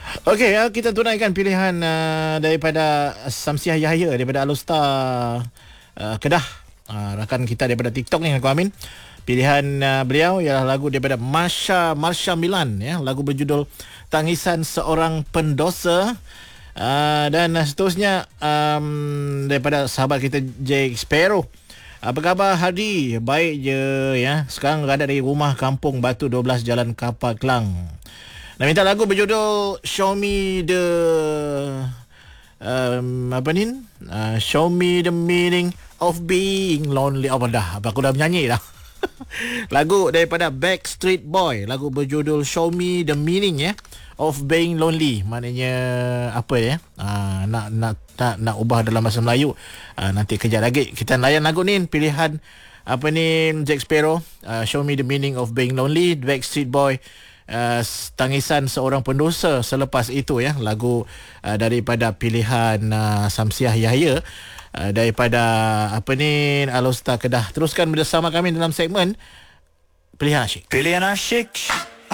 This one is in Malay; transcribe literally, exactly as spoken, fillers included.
Okey, uh, kita tunaikan pilihan uh, daripada Samsiah Yahya daripada Alustar uh, Kedah. Uh, rakan kita daripada TikTok ni, aku Amin. Pilihan uh, beliau ialah lagu daripada Marsha Marsha Milan, ya, lagu berjudul Tangisan Seorang Pendosa. Uh, dan uh, seterusnya um, daripada sahabat kita Jake Sparrow. Apa khabar Hadi? Baik je, ya. Sekarang berada di rumah kampung Batu dua belas Jalan Kapal Kelang. Nak minta lagu berjudul Show Me The um, apa ni? Uh, Show Me The Meaning of Being Lonely. Oh dah, aku dah menyanyi dah. Lagu daripada Backstreet Boy, lagu berjudul Show Me The Meaning, ya, of Being Lonely. Maknanya apa ya? Uh, nak nak nak nak ubah dalam bahasa Melayu. Uh, nanti kejap lagi kita layan lagu ni, pilihan apa ni Jack Sparrow, uh, Show Me The Meaning of Being Lonely, Backstreet Boy, Uh, Tangisan Seorang Pendosa. Selepas itu, ya, lagu uh, daripada pilihan uh, Samsiah Yahya uh, daripada apa ni Alustar Kedah. Teruskan bersama kami dalam segmen Pilihan Asyik. Pilihan Asyik.